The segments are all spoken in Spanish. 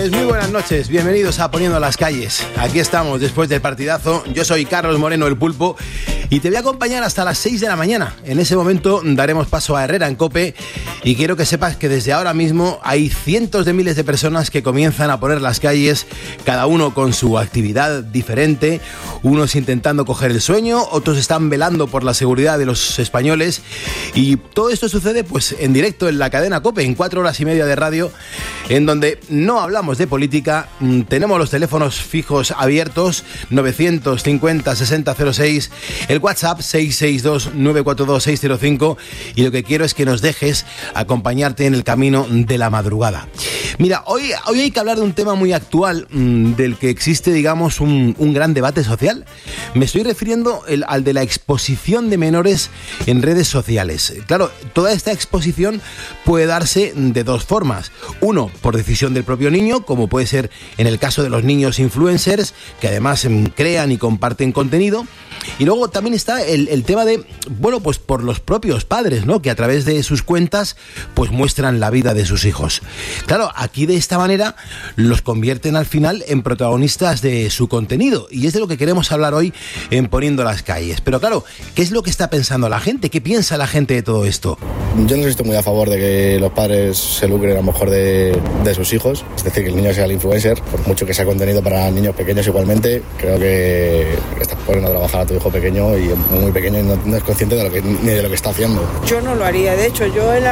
noches, muy buenas noches. Bienvenidos a Poniendo las Calles. Aquí estamos después del partidazo. Yo soy Carlos Moreno, el Pulpo, y te voy a acompañar hasta las 6 de la mañana. En ese momento daremos paso a Herrera en COPE y quiero que sepas que desde ahora mismo hay cientos de miles de personas que comienzan a poner las calles, cada uno con su actividad diferente, unos intentando coger el sueño, otros están velando por la seguridad de los españoles, y todo esto sucede pues en directo en la cadena COPE, en 4 horas y media de radio, en donde no hablamos de política. Tenemos los teléfonos fijos abiertos, 950-6006, el WhatsApp 662-942-605, y lo que quiero es que nos dejes acompañarte en el camino de la madrugada. Mira, hoy hay que hablar de un tema muy actual, del que existe, digamos, un gran debate social. Me estoy refiriendo al de la exposición de menores en redes sociales. Claro, toda esta exposición puede darse de dos formas. Uno, por decisión del propio niño, como puede ser en el caso de los niños influencers, que además crean y comparten contenido. Y luego también está el tema de, bueno, pues por los propios padres, ¿no?, que a través de sus cuentas pues muestran la vida de sus hijos. Claro, aquí de esta manera los convierten al final en protagonistas de su contenido, y es de lo que queremos hablar hoy en Poniendo las Calles. Pero claro, ¿qué es lo que está pensando la gente? ¿Qué piensa la gente de todo esto? Yo no estoy muy a favor de que los padres se lucren a lo mejor de sus hijos, es decir, que el niño sea el influencer, por mucho que sea contenido para niños pequeños igualmente. Creo que estás poniendo a trabajar a tu hijo pequeño y muy pequeño y no es consciente ni de lo que está haciendo. Yo no lo haría. De hecho, yo en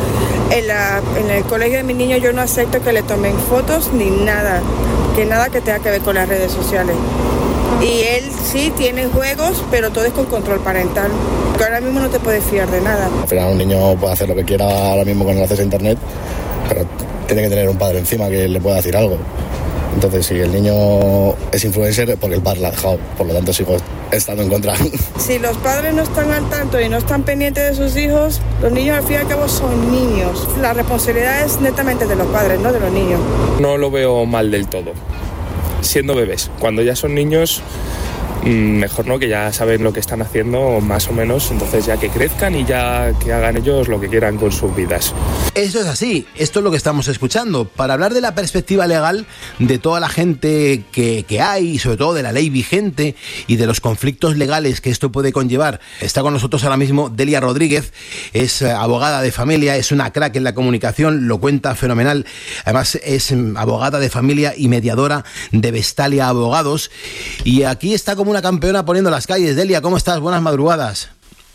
el colegio de mi niño yo no acepto que le tomen fotos ni nada que tenga que ver con las redes sociales. Y él sí tiene juegos, pero todo es con control parental. Que ahora mismo no te puedes fiar de nada. Al final un niño puede hacer lo que quiera ahora mismo con el acceso a internet, pero tiene que tener un padre encima que le pueda decir algo. Entonces, si el niño es influencer, porque el padre lo ha dejado, por lo tanto, sus hijos están en contra. Si los padres no están al tanto y no están pendientes de sus hijos, los niños al fin y al cabo son niños. La responsabilidad es netamente de los padres, no de los niños. No lo veo mal del todo, siendo bebés. Cuando ya son niños, mejor no, que ya saben lo que están haciendo más o menos, entonces ya que crezcan y ya que hagan ellos lo que quieran con sus vidas. Esto es así, esto es lo que estamos escuchando. Para hablar de la perspectiva legal de toda la gente que hay, y sobre todo de la ley vigente y de los conflictos legales que esto puede conllevar, está con nosotros ahora mismo Delia Rodríguez. Es abogada de familia, es una crack en la comunicación, lo cuenta fenomenal. Además es abogada de familia y mediadora de Vestalia Abogados, y aquí está como una campeona poniendo las calles. Delia, ¿cómo estás? Buenas madrugadas.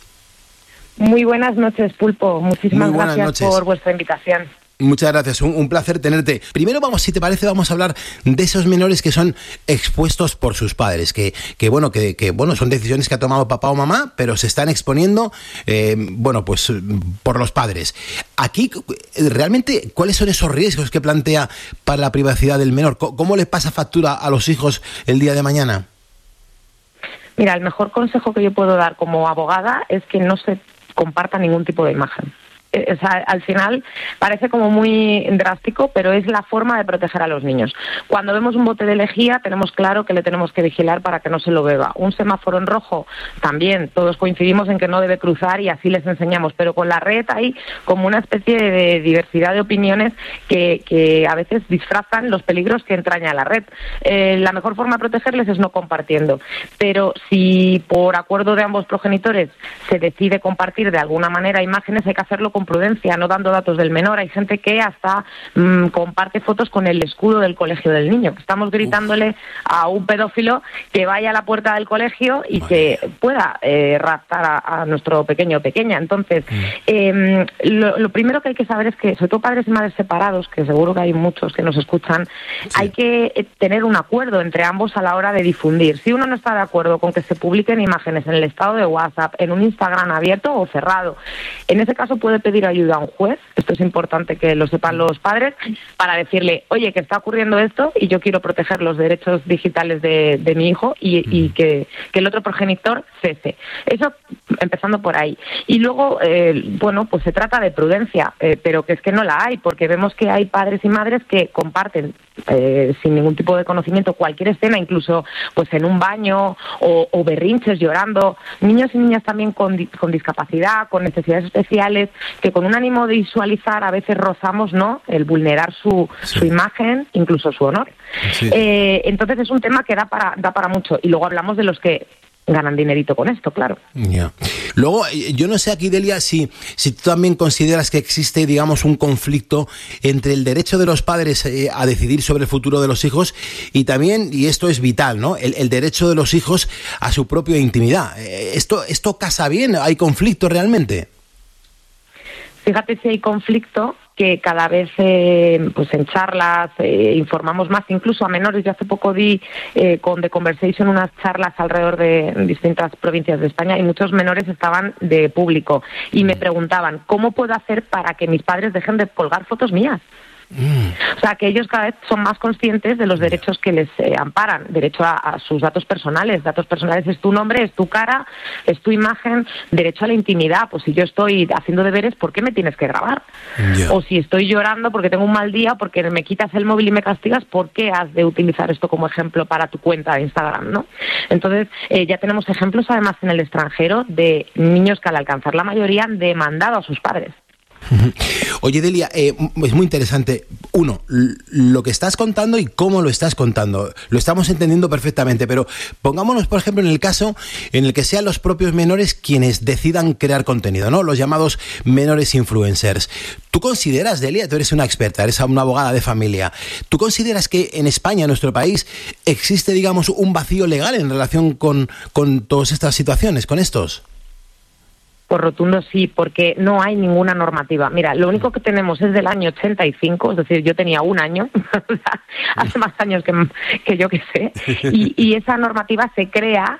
Muy buenas noches, Pulpo. Muchísimas gracias por vuestra invitación. Muchas gracias, un placer tenerte. Primero si te parece, vamos a hablar de esos menores que son expuestos por sus padres, que son decisiones que ha tomado papá o mamá, pero se están exponiendo, pues por los padres. Aquí, realmente, ¿cuáles son esos riesgos que plantea para la privacidad del menor? ¿Cómo le pasa factura a los hijos el día de mañana? Mira, el mejor consejo que yo puedo dar como abogada es que no se comparta ningún tipo de imagen. O sea, al final parece como muy drástico, pero es la forma de proteger a los niños. Cuando vemos un bote de lejía, tenemos claro que le tenemos que vigilar para que no se lo beba. Un semáforo en rojo, también todos coincidimos en que no debe cruzar y así les enseñamos, pero con la red hay como una especie de diversidad de opiniones que a veces disfrazan los peligros que entraña la red. La mejor forma de protegerles es no compartiendo, pero si por acuerdo de ambos progenitores se decide compartir de alguna manera imágenes, hay que hacerlo con prudencia, no dando datos del menor. Hay gente que hasta comparte fotos con el escudo del colegio del niño. Estamos gritándole a un pedófilo que vaya a la puerta del colegio y que pueda raptar a nuestro pequeño o pequeña. Entonces, lo primero que hay que saber es que, sobre todo padres y madres separados, que seguro que hay muchos que nos escuchan, sí, hay que tener un acuerdo entre ambos a la hora de difundir. Si uno no está de acuerdo con que se publiquen imágenes en el estado de WhatsApp, en un Instagram abierto o cerrado, en ese caso puede pedir ayuda a un juez. Esto es importante que lo sepan los padres, para decirle, oye, que está ocurriendo esto y yo quiero proteger los derechos digitales de mi hijo y que el otro progenitor cese. Eso empezando por ahí. Y luego, pues se trata de prudencia, pero que es que no la hay, porque vemos que hay padres y madres que comparten sin ningún tipo de conocimiento cualquier escena, incluso pues en un baño o berrinches llorando, niños y niñas también con discapacidad, con necesidades especiales, que con un ánimo de visualizar a veces rozamos, ¿no?, el vulnerar su imagen, incluso su honor. Sí. Entonces es un tema que da para mucho. Y luego hablamos de los que ganan dinerito con esto, claro. Yeah. Luego, yo no sé aquí, Delia, si tú también consideras que existe, digamos, un conflicto entre el derecho de los padres a decidir sobre el futuro de los hijos y también, y esto es vital, ¿no?, el derecho de los hijos a su propia intimidad. ¿Esto casa bien? ¿Hay conflicto realmente? Fíjate si hay conflicto, que cada vez pues en charlas informamos más, incluso a menores. Yo hace poco di con The Conversation unas charlas alrededor de distintas provincias de España y muchos menores estaban de público y me preguntaban, ¿cómo puedo hacer para que mis padres dejen de colgar fotos mías? O sea, que ellos cada vez son más conscientes de los derechos que les amparan, derecho a sus datos personales. Datos personales es tu nombre, es tu cara, es tu imagen, derecho a la intimidad. Pues si yo estoy haciendo deberes, ¿por qué me tienes que grabar? Yeah. O si estoy llorando porque tengo un mal día, porque me quitas el móvil y me castigas, ¿por qué has de utilizar esto como ejemplo para tu cuenta de Instagram, ¿no? Entonces, ya tenemos ejemplos además en el extranjero de niños que al alcanzar la mayoría han demandado a sus padres. Oye, Delia, es muy interesante. Uno, lo que estás contando y cómo lo estás contando. Lo estamos entendiendo perfectamente, pero pongámonos, por ejemplo, en el caso en el que sean los propios menores quienes decidan crear contenido, ¿no? Los llamados menores influencers. ¿Tú consideras, Delia, tú eres una experta, eres una abogada de familia, ¿tú consideras que en España, en nuestro país, existe, digamos, un vacío legal en relación con todas estas situaciones, con estos? Por rotundo sí, porque no hay ninguna normativa. Mira, lo único que tenemos es del año 85, es decir, yo tenía un año, hace más años que yo que sé, y esa normativa se crea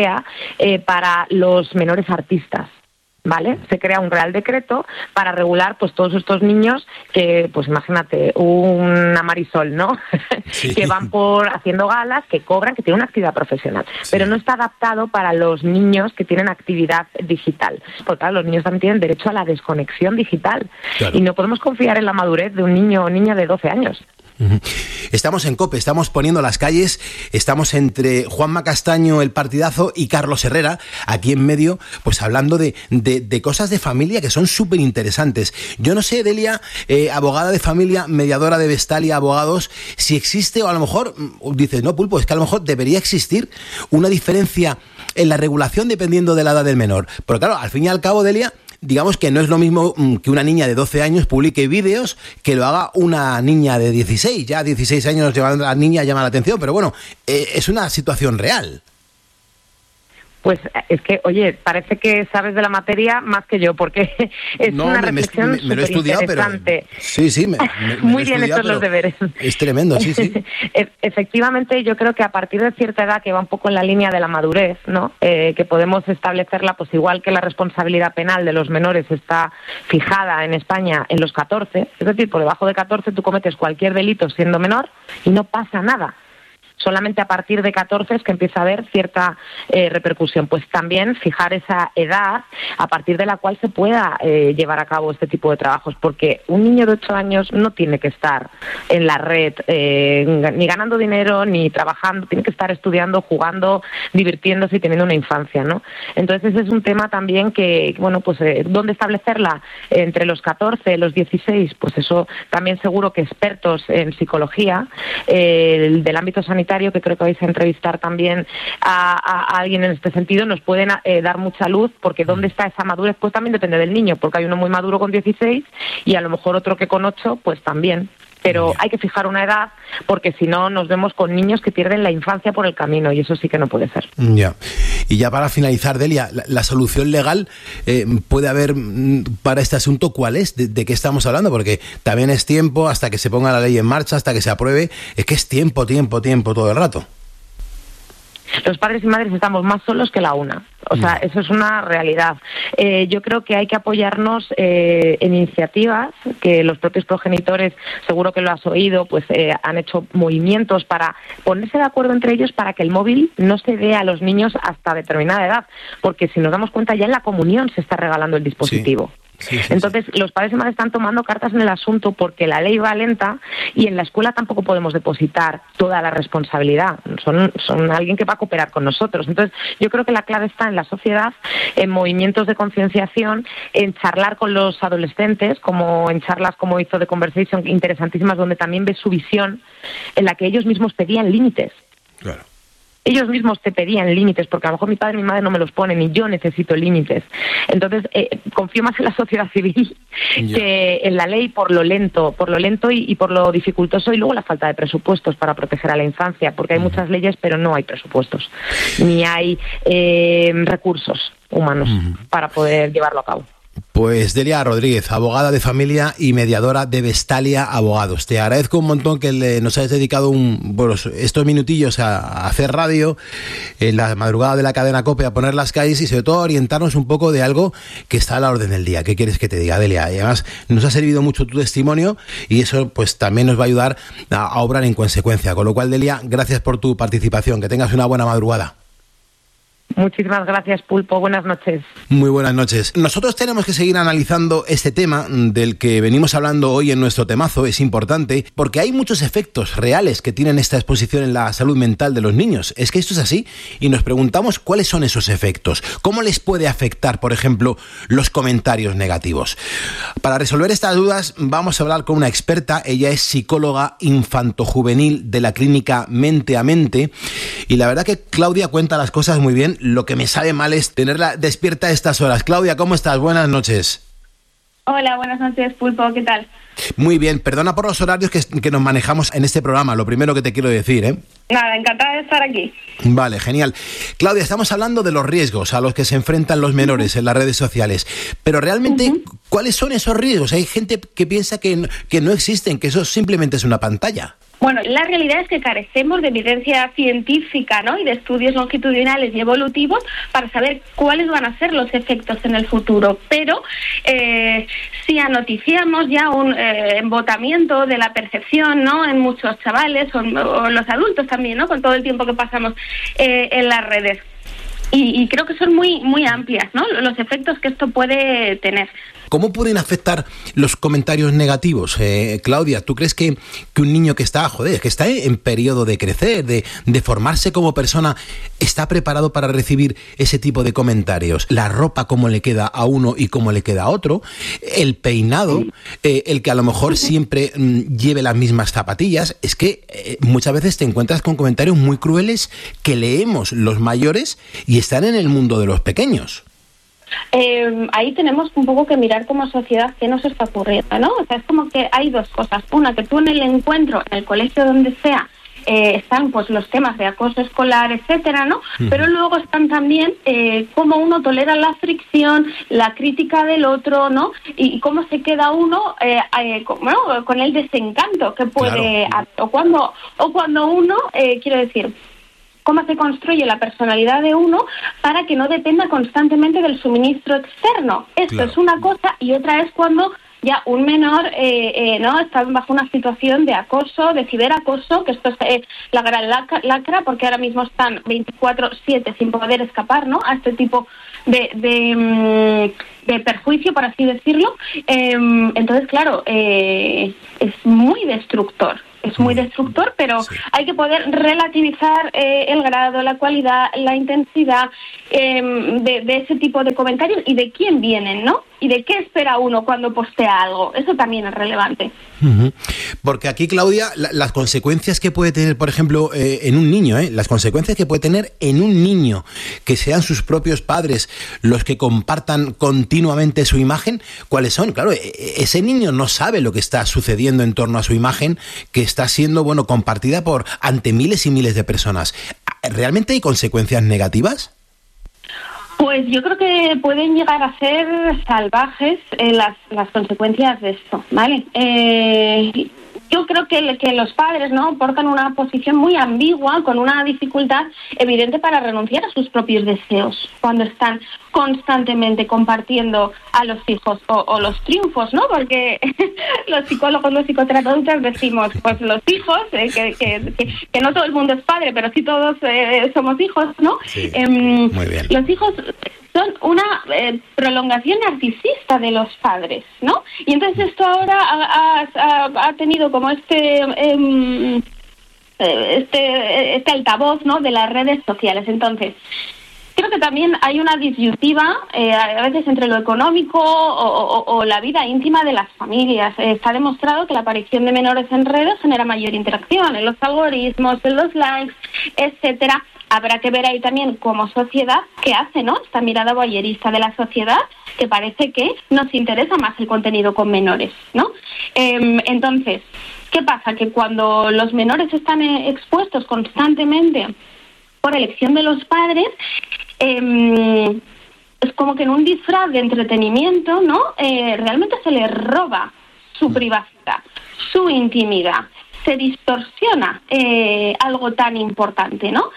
para los menores artistas. ¿Vale? Se crea un Real Decreto para regular pues todos estos niños que, pues imagínate, una Marisol, ¿no? Sí. Que van por haciendo galas, que cobran, que tienen una actividad profesional. Sí. Pero no está adaptado para los niños que tienen actividad digital. Porque claro, los niños también tienen derecho a la desconexión digital. Claro. Y no podemos confiar en la madurez de un niño o niña de 12 años. Estamos en COPE, estamos poniendo las calles, estamos entre Juanma Castaño, el partidazo, y Carlos Herrera, aquí en medio, pues hablando de cosas de familia que son súper interesantes. Yo no sé, Delia, abogada de familia, mediadora de Vestalia Abogados, si existe, o a lo mejor dices, no, Pulpo, es que a lo mejor debería existir una diferencia en la regulación dependiendo de la edad del menor. Pero claro, al fin y al cabo, Delia, digamos que no es lo mismo que una niña de 12 años publique vídeos que lo haga una niña de 16. Ya 16 años llevando a la niña llama la atención, pero bueno, es una situación real. Pues es que, oye, parece que sabes de la materia más que yo, porque es una reflexión me lo he estudiado, pero sí, muy bien hechos los deberes. Es tremendo, sí. Efectivamente, yo creo que a partir de cierta edad, que va un poco en la línea de la madurez, ¿no? Que podemos establecerla, pues igual que la responsabilidad penal de los menores está fijada en España en los 14, es decir, por debajo de 14 tú cometes cualquier delito siendo menor y no pasa nada. Solamente a partir de 14 es que empieza a haber cierta repercusión. Pues también fijar esa edad a partir de la cual se pueda llevar a cabo este tipo de trabajos, porque un niño de 8 años no tiene que estar en la red ni ganando dinero ni trabajando, tiene que estar estudiando, jugando, divirtiéndose y teniendo una infancia, ¿no? Entonces ese es un tema también que, bueno, pues ¿dónde establecerla? Entre los 14 y los 16, pues eso también seguro que expertos en psicología del ámbito sanitario, que creo que vais a entrevistar también a alguien en este sentido, nos pueden dar mucha luz, porque ¿dónde está esa madurez? Pues también depende del niño, porque hay uno muy maduro con 16 y a lo mejor otro que con 8, pues también. Pero hay que fijar una edad, porque si no nos vemos con niños que pierden la infancia por el camino, y eso sí que no puede ser. Ya. Y ya para finalizar, Delia, la solución legal puede haber para este asunto, ¿cuál es? ¿De qué estamos hablando? Porque también es tiempo hasta que se ponga la ley en marcha, hasta que se apruebe. Es que es tiempo todo el rato. Los padres y madres estamos más solos que la una. O sea, eso es una realidad. Yo creo que hay que apoyarnos en iniciativas que los propios progenitores, seguro que lo has oído, pues han hecho movimientos para ponerse de acuerdo entre ellos para que el móvil no se dé a los niños hasta determinada edad. Porque si nos damos cuenta, ya en la comunión se está regalando el dispositivo. Sí. Entonces, los padres y madres están tomando cartas en el asunto porque la ley va lenta y en la escuela tampoco podemos depositar toda la responsabilidad. Son alguien que va a cooperar con nosotros. Entonces, yo creo que la clave está en la sociedad, en movimientos de concienciación, en charlar con los adolescentes, como en charlas como hizo The Conversation, interesantísimas, donde también ves su visión, en la que ellos mismos pedían límites. Claro. Ellos mismos te pedían límites, porque a lo mejor mi padre y mi madre no me los ponen y yo necesito límites. Entonces, confío más en la sociedad civil que en la ley por lo lento y por lo dificultoso, y luego la falta de presupuestos para proteger a la infancia, porque hay muchas leyes, pero no hay presupuestos, ni hay recursos humanos para poder llevarlo a cabo. Pues Delia Rodríguez, abogada de familia y mediadora de Vestalia Abogados. Te agradezco un montón que nos hayas dedicado estos minutillos a hacer radio en la madrugada de la cadena COPE, a poner las calles y sobre todo a orientarnos un poco de algo que está a la orden del día. ¿Qué quieres que te diga, Delia? Y además nos ha servido mucho tu testimonio y eso pues también nos va a ayudar a obrar en consecuencia. Con lo cual, Delia, gracias por tu participación. Que tengas una buena madrugada. Muchísimas gracias, Pulpo. Buenas noches. Muy buenas noches. Nosotros tenemos que seguir analizando este tema del que venimos hablando hoy en nuestro temazo. Es importante porque hay muchos efectos reales que tienen esta exposición en la salud mental de los niños. Es que esto es así y nos preguntamos cuáles son esos efectos. ¿Cómo les puede afectar, por ejemplo, los comentarios negativos? Para resolver estas dudas vamos a hablar con una experta. Ella es psicóloga infantojuvenil de la clínica Mente a Mente y la verdad que Claudia cuenta las cosas muy bien. Lo que me sabe mal es tenerla despierta a estas horas. Claudia, ¿cómo estás? Buenas noches. Hola, buenas noches, Pulpo, ¿qué tal? Muy bien, perdona por los horarios que nos manejamos en este programa, lo primero que te quiero decir, ¿eh? Nada, encantada de estar aquí. Vale, genial. Claudia, estamos hablando de los riesgos a los que se enfrentan los menores en las redes sociales, pero realmente, ¿cuáles son esos riesgos? Hay gente que piensa que no existen, que eso simplemente es una pantalla. Bueno, la realidad es que carecemos de evidencia científica, ¿no?, y de estudios longitudinales y evolutivos para saber cuáles van a ser los efectos en el futuro. Pero sí anoticiamos ya un embotamiento de la percepción, ¿no?, en muchos chavales o los adultos también, ¿no?, con todo el tiempo que pasamos en las redes. Y creo que son muy amplias, ¿no?, los efectos que esto puede tener. ¿Cómo pueden afectar los comentarios negativos? Claudia, ¿tú crees que un niño que está en periodo de crecer, de formarse como persona, está preparado para recibir ese tipo de comentarios? La ropa, cómo le queda a uno y cómo le queda a otro, el peinado, el que a lo mejor siempre lleve las mismas zapatillas. Es que muchas veces te encuentras con comentarios muy crueles que leemos los mayores y están en el mundo de los pequeños. Ahí tenemos un poco que mirar como sociedad qué nos está ocurriendo, ¿no? O sea, es como que hay dos cosas. Una, que tú en el encuentro, en el colegio, donde sea, están pues los temas de acoso escolar, etcétera, ¿no? Pero luego están también cómo uno tolera la fricción, la crítica del otro, ¿no? Y cómo se queda uno con el desencanto que puede, claro, o cuando uno, quiero decir, cómo se construye la personalidad de uno para que no dependa constantemente del suministro externo. Esto es una cosa, y otra es cuando ya un menor no está bajo una situación de acoso, de ciberacoso, que esto es la gran lacra, porque ahora mismo están 24/7 sin poder escapar, ¿no?, a este tipo de perjuicio, por así decirlo. Entonces, claro, es muy destructor. Es muy destructor, pero sí, hay que poder relativizar el grado, la cualidad, la intensidad de ese tipo de comentarios y de quién vienen, ¿no? Y de qué espera uno cuando postea algo. Eso también es relevante. Porque aquí, Claudia, las consecuencias que puede tener, por ejemplo, en un niño, las consecuencias que puede tener en un niño, que sean sus propios padres los que compartan continuamente su imagen, ¿cuáles son? Claro, ese niño no sabe lo que está sucediendo en torno a su imagen, que está siendo, compartida ante miles y miles de personas. ¿Realmente hay consecuencias negativas? Pues yo creo que pueden llegar a ser salvajes las consecuencias de esto, ¿vale? Yo creo que los padres, ¿no?, portan una posición muy ambigua, con una dificultad evidente para renunciar a sus propios deseos cuando están constantemente compartiendo a los hijos o los triunfos, ¿no? Porque los psicólogos, los psicoterapeutas decimos, pues los hijos, que no todo el mundo es padre, pero sí todos somos hijos, ¿no? Sí, muy bien. Los hijos son una prolongación narcisista de los padres, ¿no? Y entonces esto ahora ha tenido como este altavoz, ¿no?, de las redes sociales. Entonces, creo que también hay una disyuntiva a veces entre lo económico o la vida íntima de las familias. Está demostrado que la aparición de menores en redes genera mayor interacción en los algoritmos, en los likes, etcétera. Habrá que ver ahí también como sociedad qué hace, ¿no?, esta mirada voyerista de la sociedad, que parece que nos interesa más el contenido con menores, ¿no? Entonces, ¿qué pasa? Que cuando los menores están expuestos constantemente por elección de los padres, es como que en un disfraz de entretenimiento, ¿no?, realmente se les roba su privacidad, su intimidad, se distorsiona algo tan importante, ¿no?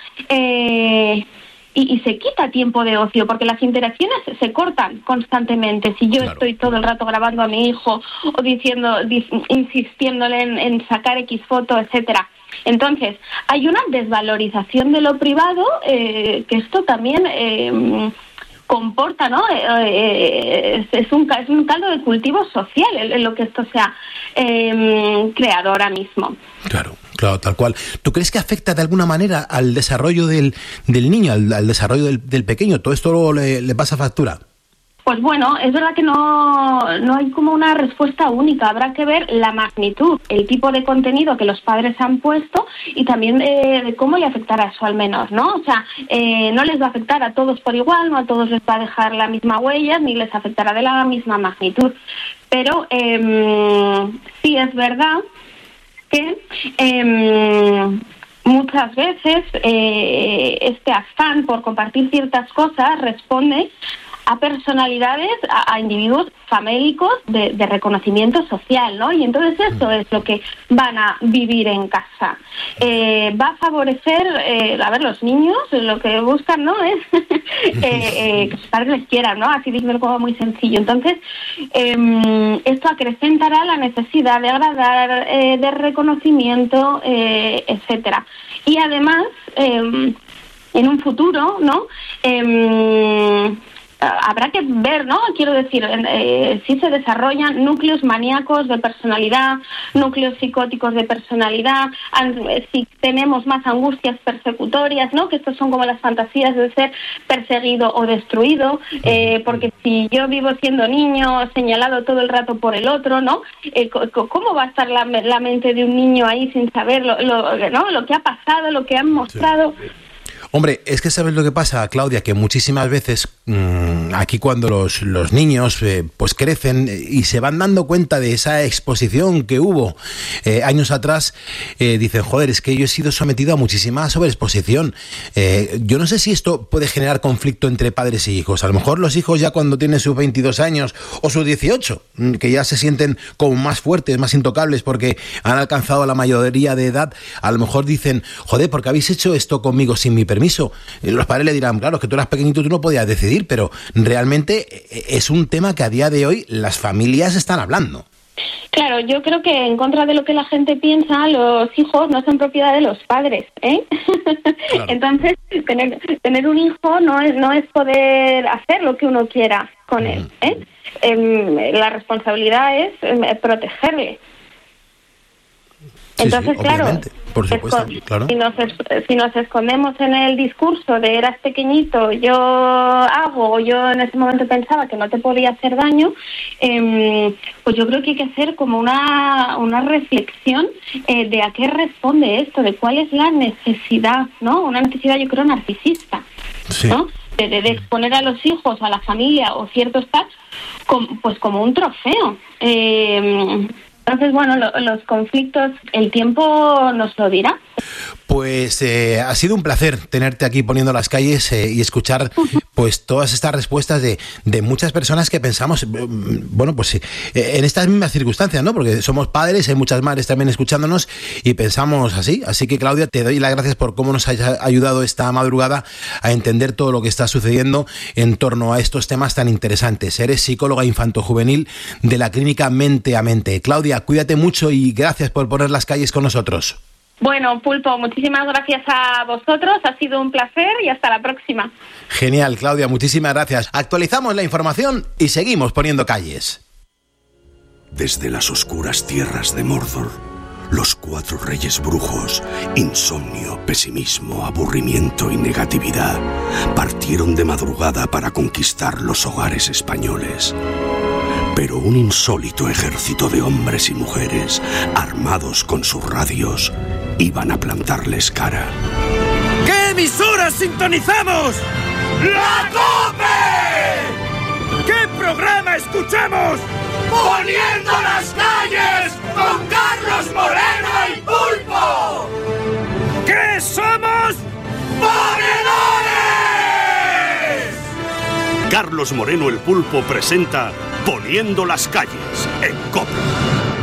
Y se quita tiempo de ocio, porque las interacciones se cortan constantemente. Si yo estoy todo el rato grabando a mi hijo o insistiéndole en sacar X foto, etcétera. Entonces, hay una desvalorización de lo privado, que esto también comporta, ¿no? Es un caldo de cultivo social en lo que esto se ha creado ahora mismo. Claro, tal cual. ¿Tú crees que afecta de alguna manera al desarrollo del niño, al desarrollo del pequeño? ¿Todo esto le pasa factura? Pues bueno, es verdad que no hay como una respuesta única. Habrá que ver la magnitud, el tipo de contenido que los padres han puesto y también de cómo le afectará eso al menor, ¿no? O sea, no les va a afectar a todos por igual, no a todos les va a dejar la misma huella, ni les afectará de la misma magnitud. Pero sí es verdad que muchas veces este afán por compartir ciertas cosas responde a personalidades, a individuos famélicos de reconocimiento social, ¿no? Y entonces eso es lo que van a vivir en casa. Va a favorecer, los niños lo que buscan, ¿no?, es que sus padres les quieran, ¿no? Así dice algo muy sencillo. Entonces, esto acrecentará la necesidad de agradar, de reconocimiento, etcétera. Y además, en un futuro, ¿no?, habrá que ver, ¿no? Quiero decir, si se desarrollan núcleos maníacos de personalidad, núcleos psicóticos de personalidad, si tenemos más angustias persecutorias, ¿no? Que estos son como las fantasías de ser perseguido o destruido, porque si yo vivo siendo niño, señalado todo el rato por el otro, ¿no? ¿Cómo va a estar la mente de un niño ahí sin saber lo que ha pasado, lo que han mostrado? Sí. Hombre, es que ¿sabes lo que pasa, Claudia? Que muchísimas veces aquí cuando los niños pues crecen y se van dando cuenta de esa exposición que hubo años atrás, dicen, joder, es que yo he sido sometido a muchísima sobreexposición. Yo no sé si esto puede generar conflicto entre padres y hijos. A lo mejor los hijos ya cuando tienen sus 22 años o sus 18, que ya se sienten como más fuertes, más intocables porque han alcanzado la mayoría de edad, a lo mejor dicen, joder, ¿por qué habéis hecho esto conmigo sin mi permiso? Los padres le dirán, claro, que tú eras pequeñito, tú no podías decidir, pero realmente es un tema que a día de hoy las familias están hablando. Claro, yo creo que en contra de lo que la gente piensa, los hijos no son propiedad de los padres, ¿eh? Claro. Entonces, tener un hijo no es poder hacer lo que uno quiera con él, ¿eh? La responsabilidad es protegerle. Entonces, sí, claro, por supuesto, claro. Si nos escondemos en el discurso de eras pequeñito, yo en ese momento pensaba que no te podía hacer daño, pues yo creo que hay que hacer como una reflexión de a qué responde esto, de cuál es la necesidad, ¿no? Una necesidad, yo creo, narcisista, sí, ¿no? De exponer a los hijos, a la familia o ciertos tal, pues como un trofeo. Entonces, bueno, los conflictos, el tiempo nos lo dirá. Pues ha sido un placer tenerte aquí poniendo las calles y escuchar pues todas estas respuestas de muchas personas que pensamos, bueno, pues en estas mismas circunstancias, ¿no? Porque somos padres, hay muchas madres también escuchándonos y pensamos así. Así que, Claudia, te doy las gracias por cómo nos has ayudado esta madrugada a entender todo lo que está sucediendo en torno a estos temas tan interesantes. Eres psicóloga infantojuvenil de la clínica Mente a Mente. Claudia, cuídate mucho y gracias por poner las calles con nosotros. Bueno, Pulpo, muchísimas gracias a vosotros, ha sido un placer y hasta la próxima. Genial, Claudia, muchísimas gracias. Actualizamos la información y seguimos poniendo calles. Desde las oscuras tierras de Mordor, los 4 reyes brujos, insomnio, pesimismo, aburrimiento y negatividad, partieron de madrugada para conquistar los hogares españoles. Pero un insólito ejército de hombres y mujeres, armados con sus radios, iban a plantarles cara. ¿Qué emisora sintonizamos? ¡La COPE! ¿Qué programa escuchamos? ¡Poniendo las calles con Carlos Moreno el Pulpo! ¿Qué somos? ¡Ponedores! Carlos Moreno el Pulpo presenta Poniendo las calles en COPE.